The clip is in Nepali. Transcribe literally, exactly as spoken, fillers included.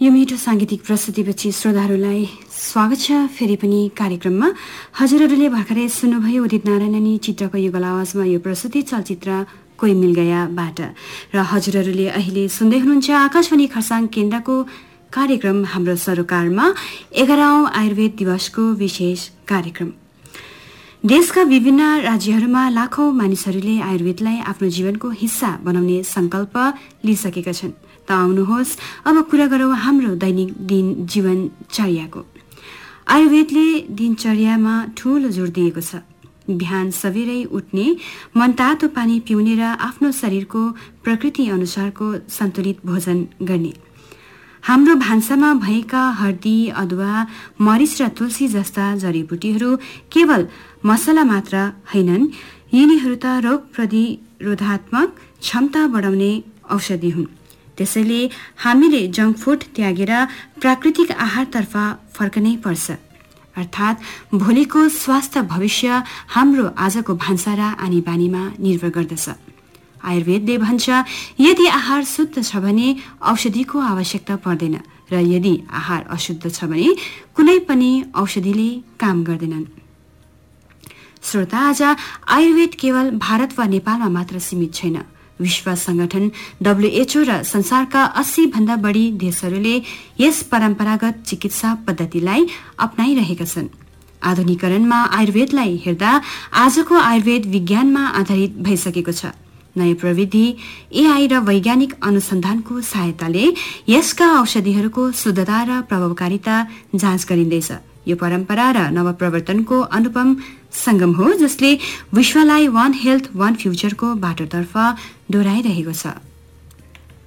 यो मिठो सांगीतिक प्रस्तुतिपछि श्रोताहरूलाई स्वागत छ फेरि पनि कार्यक्रममा। हजुरहरूले भर्खरै सुन्नुभयो उदित नारायणनी चित्रको युगल आवाजमा यो प्रस्तुति चलचित्र कोही मिल गयाबाट। र हजुरहरूले अहिले सुन्दै हुनुहुन्छ आकाशवाणी खरसाङ केन्द्रको कार्यक्रम हाम्रो सरोकारमा एघारौं आयुर्वेद दिवसको विशेष कार्यक्रम। देशका विभिन्न राज्यहरूमा लाखौं मानिसहरूले आयुर्वेदलाई आफ्नो जीवनको हिस्सा बनाउने संकल्प लिइसकेका छन्। त आउनुहोस् अब कुरा गरौं हाम्रो दैनिक दिन जीवनचर्याको। आयुर्वेदले दिनचर्यामा ठूलो जोड दिएको छ। बिहान सबेरै उठ्ने, मनतातो पानी पिउने र आफ्नो शरीरको प्रकृति अनुसारको सन्तुलित भोजन गर्ने। हाम्रो भान्सामा भएका हर्दी, अदुवा, मरिच र तुलसी जस्ता जडीबुटीहरू केवल मसला मात्र हैनन्, यिनीहरू त रोग प्रतिरोधात्मक क्षमता बढाउने औषधि हुन्। त्यसैले हामीले जङ्क फुड त्यागेर प्राकृतिक आहारतर्फ फर्कनै पर्छ। अर्थात् भोलिको स्वास्थ्य भविष्य हाम्रो आजको भान्सा र आनी बानीमा निर्भर गर्दछ। आयुर्वेदले भन्छ यदि आहार शुद्ध छ भने औषधिको आवश्यकता पर्दैन र यदि आहार अशुद्ध छ भने कुनै पनि औषधिले काम गर्दैनन्। श्रोता, आज आयुर्वेद केवल भारत वा नेपालमा मात्र सीमित छैन। विश्व संगठन डब्ल्युएचओ र संसारका अस्सी भन्दा बढी देशहरूले यस परम्परागत चिकित्सा पद्धतिलाई अपनाइरहेका छन्। आधुनिकरणमा आयुर्वेदलाई हेर्दा आजको आयुर्वेद विज्ञानमा आधारित भइसकेको छ। नयाँ प्रविधि, एआई र वैज्ञानिक अनुसन्धानको सहायताले यसका औषधिहरूको शुद्धता र प्रभावकारिता जाँच गरिँदैछ। यो परम्परा र नवप्रवर्तनको अनुपम संगम हो, जसले विश्वलाई वान हेल्थ वान फ्युचरको बाटोतर्फ डोराइरहेको छ।